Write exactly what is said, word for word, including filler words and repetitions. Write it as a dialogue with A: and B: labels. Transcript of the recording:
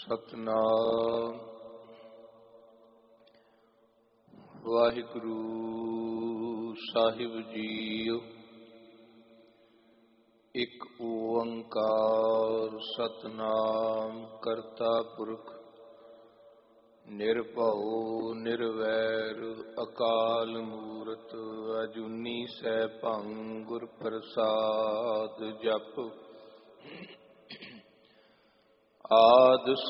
A: ਸਤਨਾਮ ਵਾਹਿਗੁਰੂ ਸਾਹਿਬ JIO. ਇੱਕ ਓੰਕਾਰ ਸਤਨਾਮ ਕਰਤਾ ਪੁਰਖ ਨਿਰਭਉ ਨਿਰਵੈਰ ਅਕਾਲ ਮੂਰਤ ਅਜੂਨੀ ਸੈਭੰ ਗੁਰ ਪ੍ਰਸਾਦ ਜਪ। ਆਦਿ